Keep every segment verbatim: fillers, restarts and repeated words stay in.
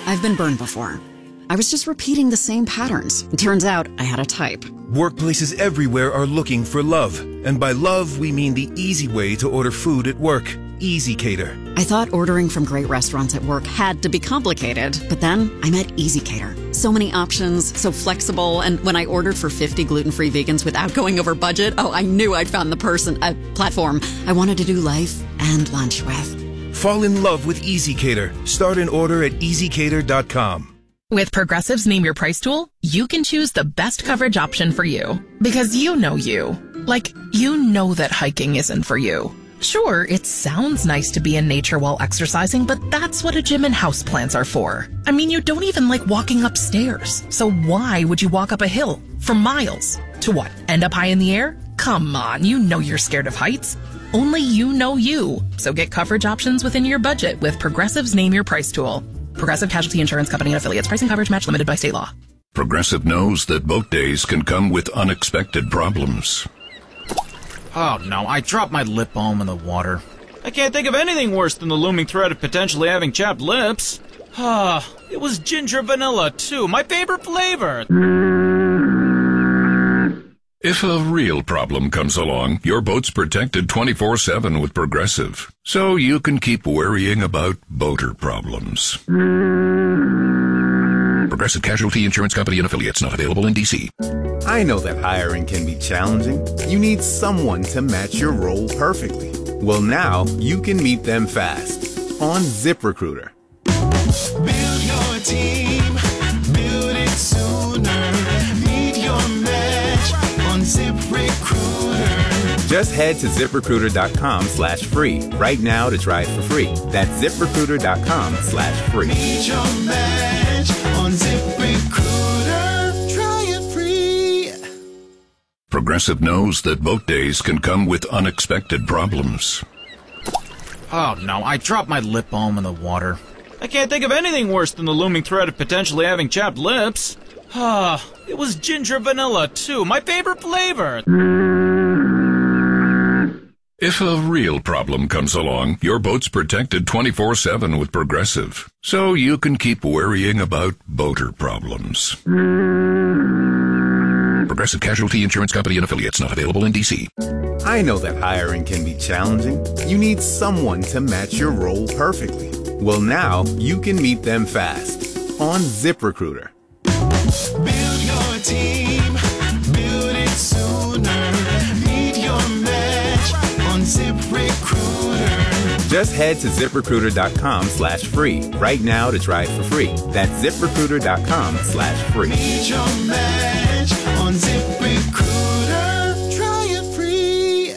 I've been burned before. I was just repeating the same patterns. It turns out I had a type. Workplaces everywhere are looking for love. And by love, we mean the easy way to order food at work. EasyCater. I thought ordering from great restaurants at work had to be complicated, but then I met EasyCater. So many options, so flexible, and when I ordered for fifty gluten-free vegans without going over budget, oh, I knew I'd found the person, uh, platform I wanted to do life and lunch with. Fall in love with EasyCater. Start an order at easy cater dot com. With Progressive's Name Your Price tool, you can choose the best coverage option for you. Because you know you. Like, you know that hiking isn't for you. Sure, it sounds nice to be in nature while exercising, but that's what a gym and houseplants are for. I mean, you don't even like walking upstairs. So why would you walk up a hill for miles? To what, end up high in the air? Come on, you know you're scared of heights. Only you know you. So get coverage options within your budget with Progressive's Name Your Price tool. Progressive Casualty Insurance Company and affiliates. Pricing coverage match limited by state law. Progressive knows that boat days can come with unexpected problems. Oh no, I dropped my lip balm in the water. I can't think of anything worse than the looming threat of potentially having chapped lips. Ah, it was ginger vanilla too, my favorite flavor. If a real problem comes along, your boat's protected twenty-four seven with Progressive, so you can keep worrying about boater problems. Progressive Casualty Insurance Company and affiliates, not available in D C. I know that hiring can be challenging. You need someone to match your role perfectly. Well, now you can meet them fast on ZipRecruiter. Build your team, build it sooner. Meet your match on ZipRecruiter. Just head to ZipRecruiter.com slash free right now to try it for free. That's ZipRecruiter.com slash free. Meet your match on ZipRecruiter. Try it free. Progressive knows that boat days can come with unexpected problems. Oh no, I dropped my lip balm in the water. I can't think of anything worse than the looming threat of potentially having chapped lips. Ah, it was ginger vanilla too, my favorite flavor. If a real problem comes along, your boat's protected twenty-four seven with Progressive, so you can keep worrying about boater problems. Progressive Casualty Insurance Company and affiliates, not available in D C. I know that hiring can be challenging. You need someone to match your role perfectly. Well, now you can meet them fast on ZipRecruiter. Build your team, build it sooner. Meet your match on ZipRecruiter. Just head to ZipRecruiter.com slash free right now to try it for free. That's ZipRecruiter.com slash free. Meet your match on ZipRecruiter. Try it free.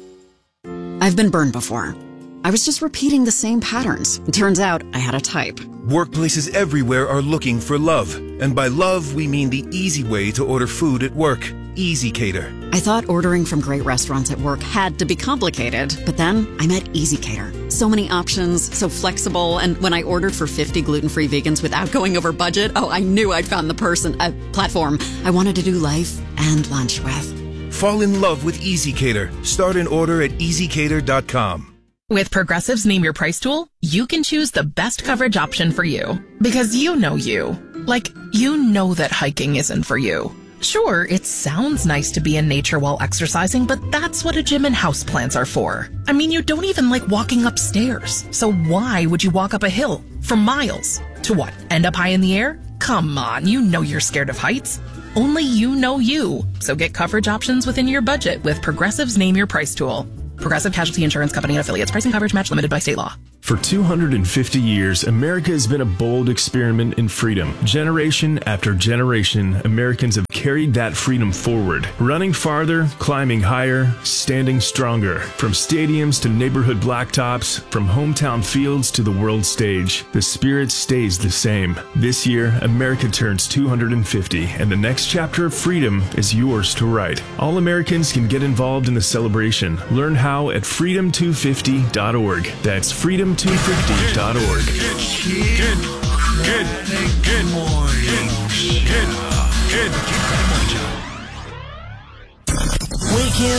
I've been burned before. I was just repeating the same patterns. It turns out I had a type. Workplaces everywhere are looking for love. And by love, we mean the easy way to order food at work. EasyCater. I thought ordering from great restaurants at work had to be complicated, but then I met EasyCater. So many options, so flexible, and when I ordered for fifty gluten-free vegans without going over budget, oh, I knew I'd found the person, uh, platform I wanted to do life and lunch with. Fall in love with EasyCater. Start an order at easy cater dot com. With Progressive's Name Your Price tool, you can choose the best coverage option for you. Because you know you. Like, you know that hiking isn't for you. Sure, it sounds nice to be in nature while exercising, but that's what a gym and houseplants are for. I mean, you don't even like walking upstairs. So why would you walk up a hill for miles? To what, end up high in the air? Come on, you know you're scared of heights. Only you know you. So get coverage options within your budget with Progressive's Name Your Price tool. Progressive Casualty Insurance Company and affiliates. Pricing coverage match limited by state law. For two hundred fifty years, America has been a bold experiment in freedom. Generation after generation, Americans have carried that freedom forward, running farther, climbing higher, standing stronger. From stadiums to neighborhood blacktops, from hometown fields to the world stage, the spirit stays the same. This year, America turns two hundred fifty, and the next chapter of freedom is yours to write. All Americans can get involved in the celebration. Learn how at freedom two fifty dot org. That's freedom two fifty dot org. Good, good, good, good morning. Good, good, good morning. Waking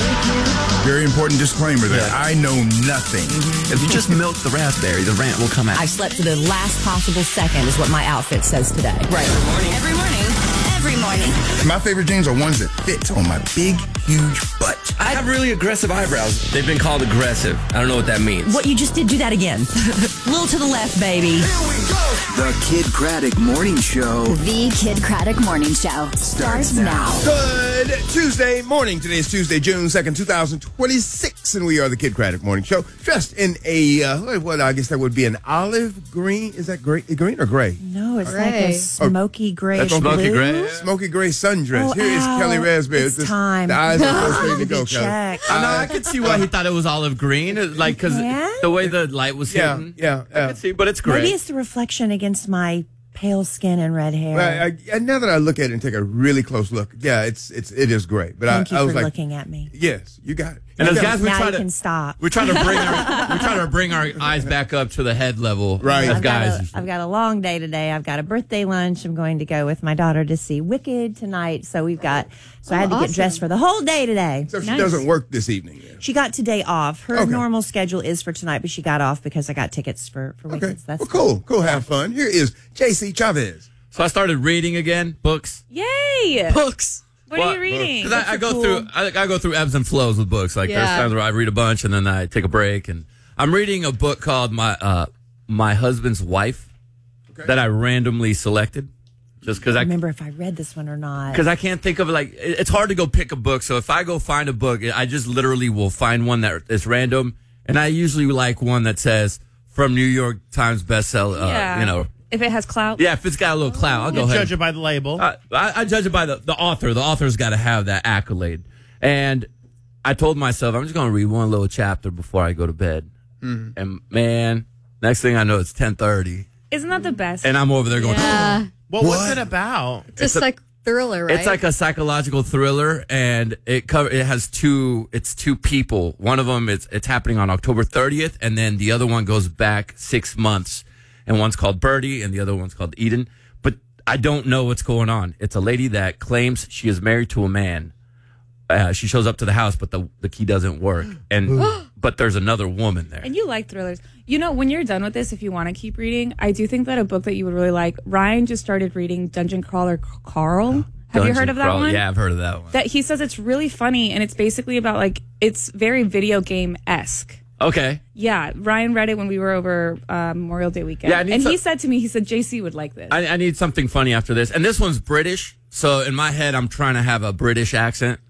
up. Very important disclaimer there. I know nothing. If you just milk the raspberry, the rant will come out. I slept to the last possible second is what my outfit says today. Right. Every morning. Every morning. Every morning. My favorite jeans are ones that fit on my big, huge butt. I have really aggressive eyebrows. They've been called aggressive. I don't know what that means. What, you just did do that again. Little to the left, baby. Here we go. The Kid Craddock Morning Show. The Kid Craddock Morning Show starts now. Good Tuesday morning. Today is Tuesday, June second, twenty twenty-six, and we are the Kid Craddock Morning Show. Dressed in a, uh, what I guess that would be an olive green. Is that gray, green or gray? No, it's gray. like a smoky gray. That's smoky blue. gray. Smoky gray sundress. Oh, Here is ow. Kelly Raspberry. It's This- time. The eyes are first ready to go, Be Kelly. checked. I know. I could see why he thought it was olive green, like because Yeah? the way the light was Yeah, hitting. yeah, yeah. I could see, but it's great. Maybe it's the reflection against my pale skin and red hair. Well, I, I, now that I look at it and take a really close look, yeah, it's it's it is great. But Thank I, you I was for like, looking at me. yes, you got it. And You as got guys, it. we now try you to can stop. we try to bring our we try to bring our eyes back up to the head level. Right. as I've got, guys. a, I've got a long day today. I've got a birthday lunch. I'm going to go with my daughter to see Wicked tonight. So we've got. So I had to awesome. get dressed for the whole day today. So she Nice. doesn't work this evening. Then. She got today off. Her Okay. normal schedule is for tonight, but she got off because I got tickets for for Okay. Wicked. So that's Well, cool, cool. Have fun. Here is J C Chavez. So I started reading again, books. Yay! Books. What are you reading? Because I, I go cool. through, I, I go through ebbs and flows with books. Like there's Yeah. times where I read a bunch and then I take a break. And I'm reading a book called My uh, My Husband's Wife Okay. that I randomly selected, just because I I remember if I read this one or not. because I can't think of it. Like it- it's hard to go pick a book. So if I go find a book, I just literally will find one that is random, and I usually like one that says from New York Times bestseller. Uh, yeah. You know, If it has clout. yeah, if it's got a little clout, I'll go You ahead. judge it by the label. I, I, I judge it by the, the author. The author's got to have that accolade. And I told myself, I'm just going to read one little chapter before I go to bed. Mm-hmm. And man, next thing I know, it's ten thirty. Isn't that the best? And I'm over there going, Yeah. well, what's it about? Just like thriller, right? It's like a psychological thriller, and it cover it has two. It's two people. One of them it's it's happening on October thirtieth, and then the other one goes back six months. And one's called Birdie, and the other one's called Eden. But I don't know what's going on. It's a lady that claims she is married to a man. Uh, she shows up to the house, but the the key doesn't work, and but there's another woman there. And you like thrillers. You know, when you're done with this, if you want to keep reading, I do think that a book that you would really like, Ryan just started reading Dungeon Crawler Carl. Have you Dungeon heard of that Crawl- one? Yeah, I've heard of that one. That he says it's really funny, and it's basically about like, it's very video game-esque. Okay. Yeah, Ryan read it when we were over uh, Memorial Day weekend. Yeah, I need and he some- said to me, he said, J C would like this. I, I need something funny after this. And this one's British, so in my head, I'm trying to have a British accent.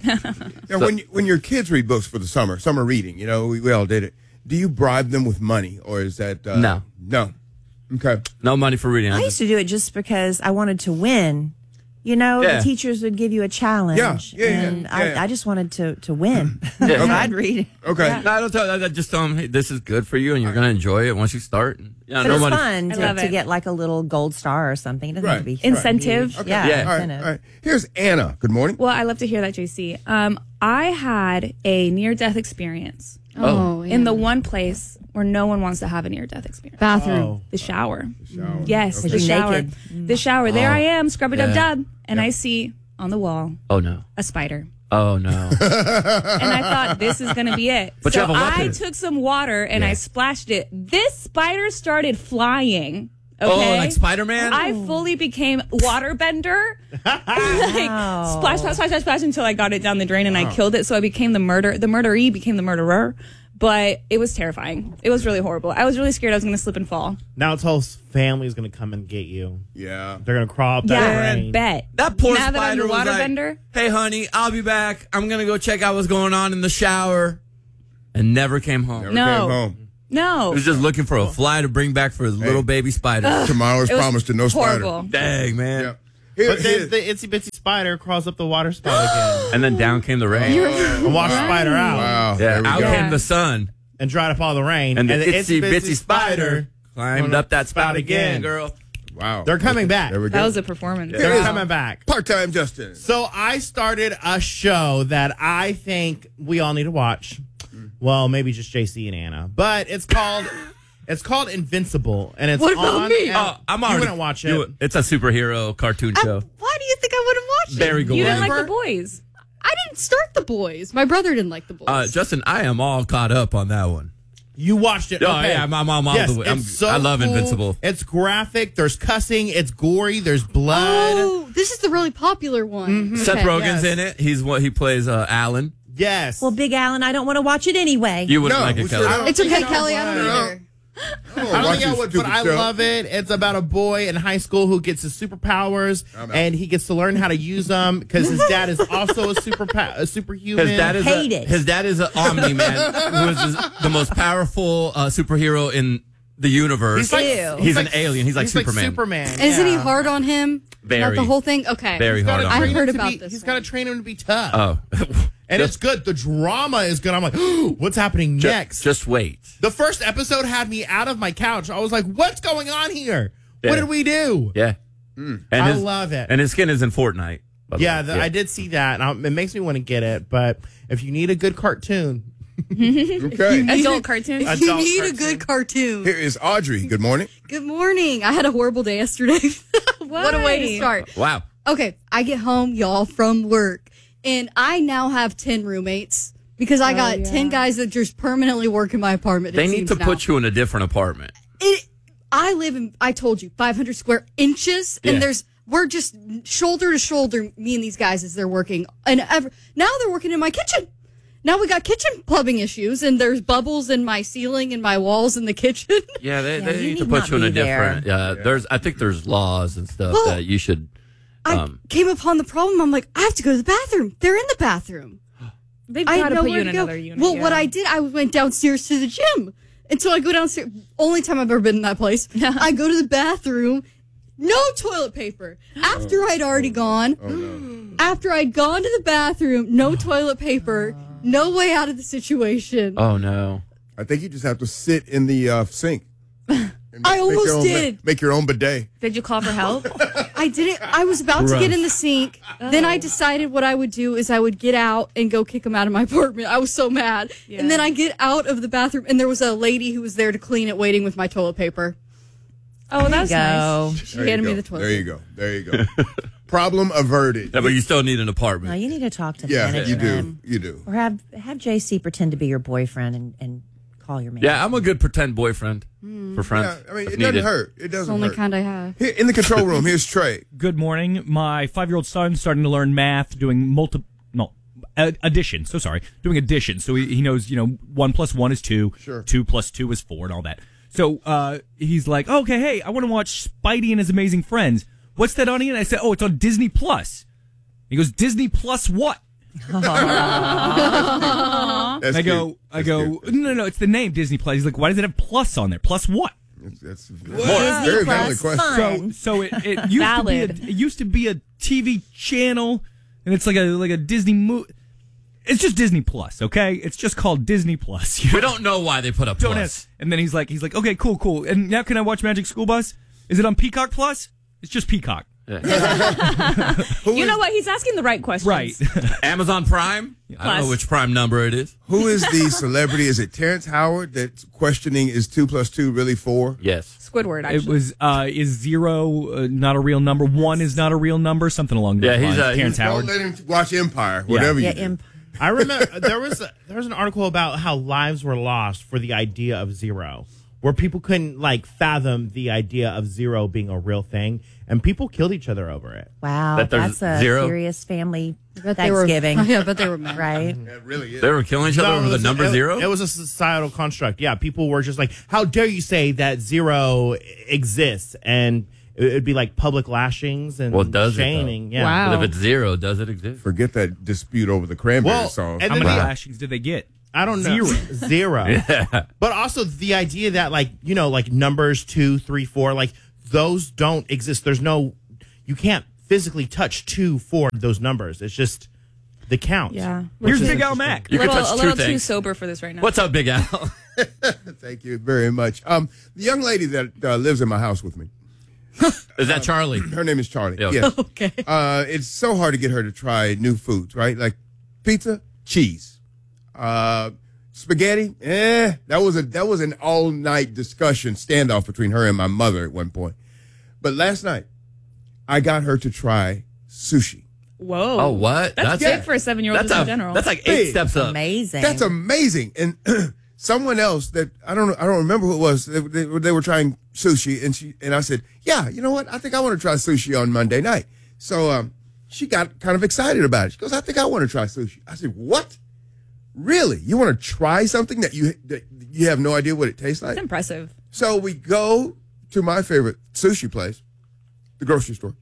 Now, when you, when your kids read books for the summer, summer reading, you know, we, we all did it. Do you bribe them with money, or is that uh, No. no? Okay, no money for reading. I I used to do it just because I wanted to win. You know, Yeah. the teachers would give you a challenge. Yeah, yeah, yeah, and yeah, I, yeah. I just wanted to, to win. Yeah. So I'd read. Okay. No, I don't tell. I just tell them, hey, this is good for you, and you're going to enjoy it once you start. And, you know, But no it's money. fun I to, love to it. get like a little gold star or something. It doesn't have to be Right. Incentive. huge. Yeah, Yeah. All right, incentive. all right. Here's Anna. Good morning. Well, I love to hear that, J C. Um, I had a near-death experience Oh, in the one place where no one wants to have a near-death experience. bathroom. Oh. The shower. shower. Yes, Okay. the You're shower. naked. The shower. There Oh. I am, scrub it Yeah. dub dub, and Yeah. I see on the wall Oh no. a spider. Oh no. And I thought this is going to be it. But you so have a weapon. I took some water and Yeah. I splashed it. This spider started flying. Oh, Okay? like Spider-Man? I fully became waterbender. like splash, splash, splash, splash, splash until I got it down the drain and I killed it. So I became the murder. The murderee became the murderer. But it was terrifying. It was really horrible. I was really scared I was going to slip and fall. Now its whole family's going to come and get you. Yeah. They're going to crawl up that Yeah, drain. bet. That poor now spider that I'm the was like, waterbender. hey, honey, I'll be back. I'm going to go check out what's going on in the shower. And never came home. Never No. came home. No. He was just looking for a fly to bring back for his little baby spider. Tomorrow is It was promised to no spider. horrible. Dang, man. Yeah. Here, But then here- the itsy bitsy spider crawls up the water spout again And then down came the rain. and washed the spider out wow. Yeah, There we out go. came the sun. and dried up all the rain. And the itsy bitsy spider climbed went up that spout again, girl. Wow. They're coming back. There we go. That was a performance. They're Wow. coming back. Part-time Justin. So I started a show that I think we all need to watch. Well, maybe just J C and Anna, but it's called it's called Invincible, and it's What about on. me? and Oh, I'm you already. wouldn't watch it. you- It's a superhero cartoon show. Why do you think I would have watched Very You good. didn't Remember? like the boys. I didn't start The Boys. My brother didn't like The Boys. Uh, Justin, I am all caught up on that one. You watched it. Oh, okay. yeah, I'm, I'm, I'm all yes, the way. I'm, it's so I love cool. Invincible. It's graphic. There's cussing. It's gory. There's blood. Oh, this is the really popular one. Mm-hmm. Seth Okay. Rogen's yes. in it. He's what he plays uh, Alan. Yes. Well, Big Alan, I don't want to watch it anyway. You wouldn't No, like we it, should- Kelly. It's okay, Kelly. I don't No. either. I don't I don't watch think I this would, but stupid I show. love it. It's about a boy in high school who gets his superpowers, I'm out. and he gets to learn how to use them because his dad is also a super a superhuman. His dad is Hate a, it. his dad is an Omni Man who is the most powerful uh, superhero in the universe. He's like- Ew. He's an like- alien. He's like he's Superman. Like Superman. Isn't he yeah. hard on him? Very. Not the whole thing? Okay. Very He's hard gotta on I train him. heard him to about be- this He's one. got to train him to be tough. Oh. And Just- it's good. The drama is good. I'm like, what's happening Ju- next? Just wait. The first episode had me out of my couch. I was like, what's going on here? Yeah. What did we do? Yeah. And I his- love it. And his skin is in Fortnite. by the Yeah, way. the, I did see that. And I, it makes me want to get it. But if you need a good cartoon, Okay. Adult cartoon. If you Adult need a cartoon. good cartoon. Here is Audrey. Good morning. Good morning. I had a horrible day yesterday. What a way to Why? start. Wow. Okay, I get home, y'all, from work, and I now have ten roommates because I Oh, got yeah. ten guys that just permanently work in my apartment. They need to put you in a different apartment. It, I live in, I told you, five hundred square inches, and Yeah. there's, we're just shoulder to shoulder, me and these guys as they're working. And ever, now they're working in my kitchen. Now we got kitchen plumbing issues, and there's bubbles in my ceiling and my walls in the kitchen. Yeah, they, Yeah, they you need to need put not you in a be there. different. Uh, There's, I think there's laws and stuff Well, that you should. I Um, came upon the problem. I'm like, I have to go to the bathroom. They're in the bathroom. They've I got had to put nowhere you in to go. another unit. Well, what yeah. I did, I went downstairs to the gym. And so I go downstairs. Only time I've ever been in that place. I go to the bathroom. No toilet paper. After I'd already gone. Oh, no. After I'd gone to the bathroom, no toilet paper. No way out of the situation. oh no. I think you just have to sit in the uh, sink. And I make almost your own, did. Make your own bidet. Did you call for help? I did it. I was about to get in the sink. Then I decided what I would do is I would get out and go kick him out of my apartment. I was so mad. Yeah. And then I get out of the bathroom, and there was a lady who was there to clean it, waiting with my toilet paper. Oh, that's Go. nice. She There you handed me go. the toilet There you go. There you go. Problem averted. Yeah, but you still need an No, apartment. you need to talk to Yeah, management. you do. You do. Or have have J C pretend to be your boyfriend and, and call your man. Yeah, I'm a good pretend boyfriend Hmm. for friends. Yeah, I mean, if it doesn't needed. hurt. It It's doesn't the only hurt. kind I have. Here, in the control room, here's Trey. Good morning. My five-year-old son's starting to learn math, doing multi no uh, addition. So sorry, doing addition. So he, he knows, you know, one plus one is two. Sure. Two plus two is four, and all that. So uh, he's like, okay, hey, I want to watch Spidey and His Amazing Friends. What's that on? And I said, oh, it's on Disney Plus. He goes, Disney Plus what? That's And I go, cute. I That's go, cute. no, no, no, it's the name Disney Plus. He's like, why does it have plus on there? Plus what? That's, that's Disney very valid Plus question. fun. So, so it, it used to be a, Valid. it used to be a T V channel, and it's like a like a Disney movie. It's just Disney Plus, okay? It's just called Disney Plus. You We don't know why they put a don't plus. ask. And then he's like, he's like, okay, cool, cool. And now can I watch Magic School Bus? Is it on Peacock Plus? It's just Peacock. You know what? He's asking the right questions. Right. Amazon Prime. I don't know Plus. which Prime number it is. Who is the celebrity? Is it Terrence Howard that's questioning is two plus two really four? Yes. Squidward, actually. It was, uh, is zero uh, not a real number? One is not a real number? Something along those Yeah, he's, lines. uh, Terrence he's- Howard. Don't let him watch Empire, whatever Yeah, you do. imp- I remember there was a, there was an article about how lives were lost for the idea of zero, where people couldn't like fathom the idea of zero being a real thing, and people killed each other over it. Wow, That there's that's a zero? serious family Bet they were- Thanksgiving. Yeah, but they were mad. Right? That really is. They were killing each other No, over it the was- number it- zero? It was a societal construct. Yeah, people were just like, "How dare you say that zero exists?" And it would be like public lashings and Well, does it, though? shaming. Yeah. Wow. But if it's zero, does it exist? Forget that dispute over the Cranberry Well, song. and How then many the- lashings did they get? I don't know. Zero. Zero. Yeah. But also the idea that like, you know, like numbers two, three, four, like those don't exist. There's no, you can't physically touch two, four, those numbers. It's just the count. Yeah. Here's Which is Big Al interesting. Mac. You a can little, touch a two little too things. sober for this right now. What's up, Big Al? Thank you very much. Um, the young lady that uh, lives in my house with me, Is that Charlie? her name is Charlie. Yeah, okay. Yes. Okay. Uh, it's so hard to get her to try new foods, right? Like pizza, cheese, uh, spaghetti. Eh, that was a that was an all night discussion standoff between her and my mother at one point. But last night, I got her to try sushi. Whoa. Oh, what? That's, That's- big for a seven-year-old That's just in a- general. that's like eight Big. steps up. Amazing. That's amazing. And someone else that I don't I don't remember who it was. They, they, they were trying sushi, and she and I said, "Yeah, you know what? I think I want to try sushi on Monday night." So um, she got kind of excited about it. She goes, "I think I want to try sushi." I said, "What? Really? You want to try something that you that you have no idea what it tastes like?" That's impressive. So we go to my favorite sushi place, the grocery store,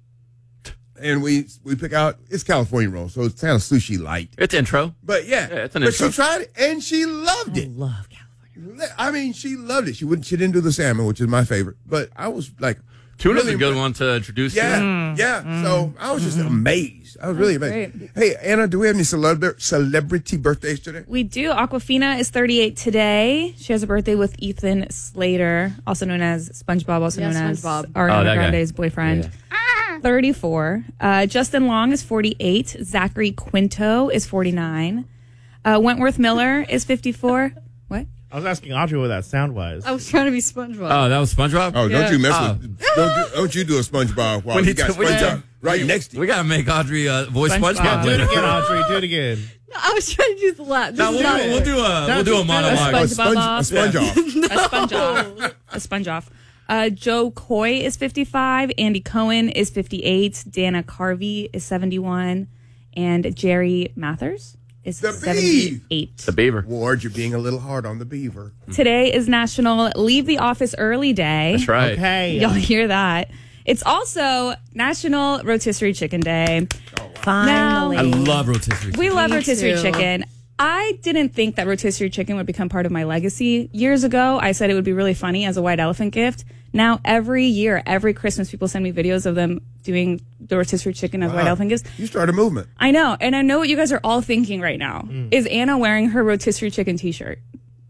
and we we pick out it's California roll, so it's kind of sushi light. It's intro. But yeah, Yeah, it's an but intro. she tried it and she loved it. I love California. I mean, she loved it. She wouldn't. She didn't do the salmon, which is my favorite. But I was like, Tuna's really a good one to introduce Yeah, to. yeah. So I was just amazed. I was really That's amazed. Hey, Anna, do we have any celebra- celebrity birthdays today? We do. Aquafina is thirty-eight today. She has a birthday with Ethan Slater, also known as SpongeBob, also Yeah, known as SpongeBob. Ariana Oh, that guy. Grande's boyfriend. thirty-four. Uh, Justin Long is forty-eight. Zachary Quinto is forty-nine. Uh, Wentworth Miller is fifty-four. What? I was asking Audrey what that sound was. I was trying to be SpongeBob. Oh, that was SpongeBob? Oh, Yeah. don't you mess Oh. with? Don't you, don't you do a SpongeBob while We you need got to- we need SpongeBob to- right next to you? We got to make Audrey uh, voice SpongeBob. SpongeBob. Do it later. again, Audrey. Do it again. No, I was trying to do the laugh. This No, is we'll, not do, it. we'll do a we'll do a monologue. A SpongeBob sponge, a off. sponge off. A sponge off. A sponge off. Uh, Joe Coy is fifty-five. Andy Cohen is fifty-eight. Dana Carvey is seventy-one. And Jerry Mathers is The seventy-eight. The Beaver. Ward, you're being a little hard on the beaver. Today is National Leave the Office Early Day. That's right. Okay. Y'all hear that? It's also National Rotisserie Chicken Day. Finally. I love rotisserie. We love Me rotisserie too. chicken. I didn't think that rotisserie chicken would become part of my legacy. Years ago, I said it would be really funny as a white elephant gift. Now, every year, every Christmas, people send me videos of them doing the rotisserie chicken as white Wow. elephant gifts. You start a movement. I know, and I know what you guys are all thinking right now. Is Anna wearing her rotisserie chicken T-shirt?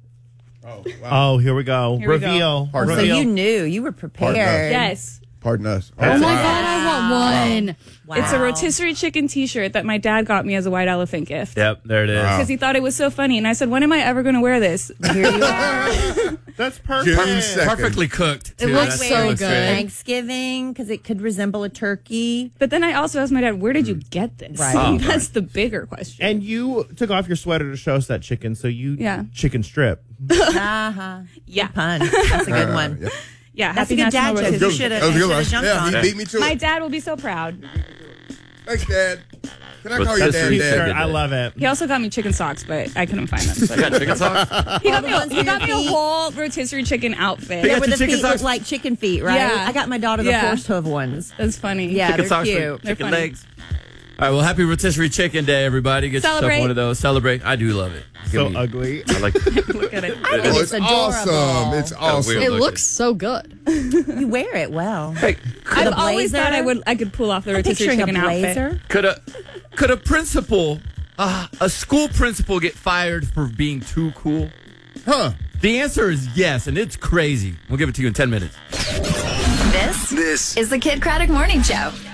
Oh, wow. Oh, here we go. Here we go. Reveal. Pardon So Reveal. you knew. You were prepared. Yes. Pardon us. Oh my wow. god, I want one. Wow. It's a rotisserie chicken T-shirt that my dad got me as a white elephant gift. Yep, there it is. Wow. Because he thought it was so funny. And I said, when am I ever going to wear this? Here you are. That's perfect. June second. Perfectly cooked. It too. looks That's- so that looks good. great. Thanksgiving, because it could resemble a turkey. But then I also asked my dad, where did you get this? Right. Oh, That's the bigger question. And you took off your sweater to show us that chicken, so you Yeah. chicken strip. Uh-huh. Yeah. Pun. That's a good one. Yep. Yeah. That's a happy good dad National joke. Rotisserie You should have That was a good one. jumped Yeah, on he it. beat me to My it. dad will be so proud. Thanks, Dad. Can I call you Dad, Rotisserie Dad? Sure, I love it. He also got me chicken socks, but I couldn't find them. You So. got chicken socks? He got me, a, ones he with got me your a feet. whole rotisserie chicken outfit. Yeah, got where you the chicken feet socks? look like chicken feet, right? Yeah. I got my daughter the Yeah. horse hoof ones. That's funny. Yeah, Chicken they're socks cute. for They're chicken funny. legs. All right, well, happy rotisserie chicken day, everybody. Get Celebrate. yourself one of those. Celebrate. I do love it. So Give me- ugly. I like Look at it. I think Oh, it's it's adorable. awesome. It's awesome. weird It looking. looks so good. You wear it well. Hey, I've a always blazer? thought I would. I could pull off the I'm rotisserie picturing chicken a outfit. blazer. could a could a principal, uh, a school principal, get fired for being too cool? Huh. The answer is yes, and it's crazy. We'll give it to you in ten minutes. This, this is the Kid Craddock Morning Show.